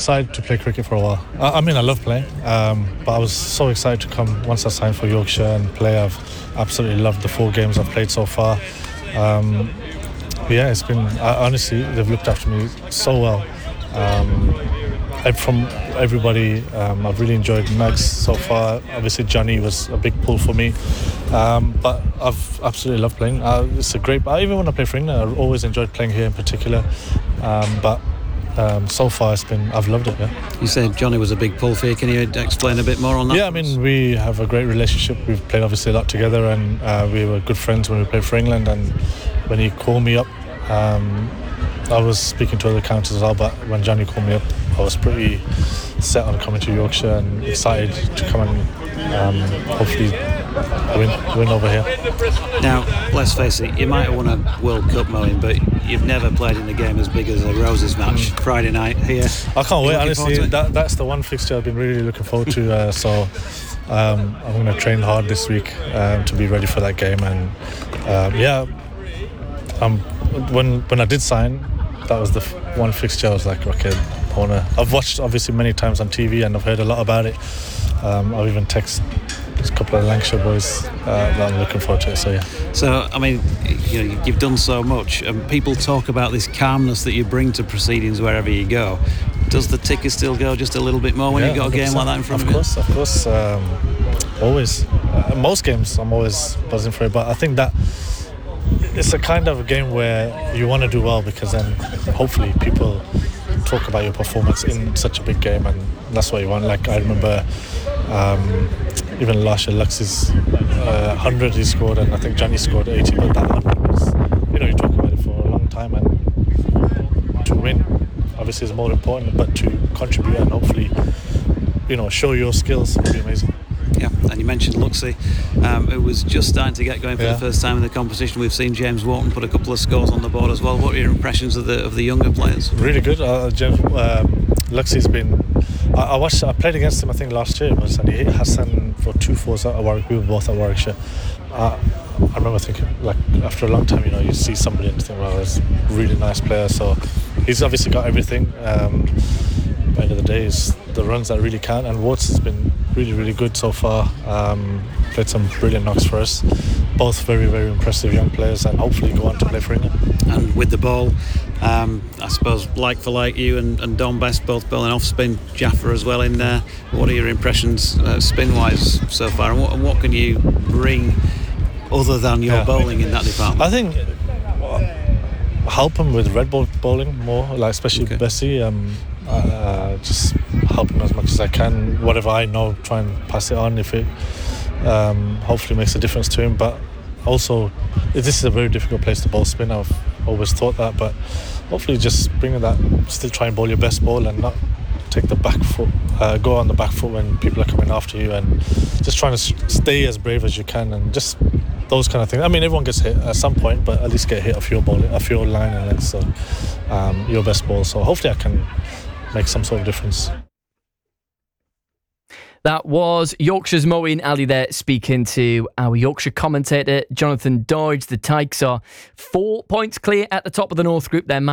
excited to play cricket for a while. I mean, I love playing, but I was so excited to come once I signed for Yorkshire and play. I've absolutely loved the 4 games I've played so far. Yeah, it's been, honestly, they've looked after me so well. From everybody, I've really enjoyed Mags so far. Obviously, Johnny was a big pull for me, but I've absolutely loved playing. It's a great. I even when I play for England, I've always enjoyed playing here in particular. But so far, I've loved it. Yeah. You said Johnny was a big pull for you. Can you explain a bit more on that? Yeah, I mean, we have a great relationship. We've played obviously a lot together, and we were good friends when we played for England. And when he called me up, I was speaking to other counties as well, but when Johnny called me up, I was pretty set on coming to Yorkshire and excited to come and hopefully win over here. Now, let's face it, you might have won a World Cup, Moeen, but you've never played in a game as big as a Roses match Friday night here. I can't wait, honestly. That's the one fixture I've been really looking forward to. So I'm going to train hard this week to be ready for that game. And when I did sign, that was the one fixture I was like, okay, I've watched obviously many times on TV and I've heard a lot about it. I've even texted a couple of Lancashire boys that I'm looking forward to it, so yeah. So, I mean, you've done so much and people talk about this calmness that you bring to proceedings wherever you go. Does the ticker still go just a little bit more when you've got a game like that in front of you? Of course. Always. Most games I'm always buzzing for it, but I think that it's a kind of a game where you want to do well because then hopefully people talk about your performance in such a big game, and that's what you want. Like I remember even last year Lux's 100 he scored, and I think Johnny scored 80, but that 100 was, you talk about it for a long time, and to win obviously is more important, but to contribute and hopefully show your skills would be amazing. Yeah, and you mentioned Luxie. It was just starting to get going for the first time in the competition. We've seen James Wharton put a couple of scores on the board as well. What are your impressions of the younger players? Really good. Luxie's been. I played against him I think last year, and he hit Hassan for 2-4s at Warwick. We were both at Warwickshire. I remember thinking, like, after a long time, you see somebody and think, well, it's a really nice player. So he's obviously got everything. By the end of the day, it's the runs that really count, and Warts has been really, really good so far. Played some brilliant knocks for us. Both very, very impressive young players, and hopefully go on to play for England. And with the ball, I suppose like for like, you and Don Best both bowling off spin, Jaffer as well in there. What are your impressions spin-wise so far, and what can you bring other than your bowling in that department? I think help him with red ball bowling more, like especially Bessie. Just help him as much as I can. Whatever I know, try and pass it on if it hopefully makes a difference to him. But also, this is a very difficult place to bowl spin. I've always thought that, but hopefully just bring that, still try and bowl your best ball and not take the back foot, go on the back foot when people are coming after you, and just trying to stay as brave as you can, and just those kind of things. I mean, everyone gets hit at some point, but at least get hit off your ball, off your line, and that's your best ball. So hopefully I can make some sort of difference. That was Yorkshire's Moeen Ali there, speaking to our Yorkshire commentator Jonathan Dodge. The Tykes are 4 points clear at the top of the North Group. They're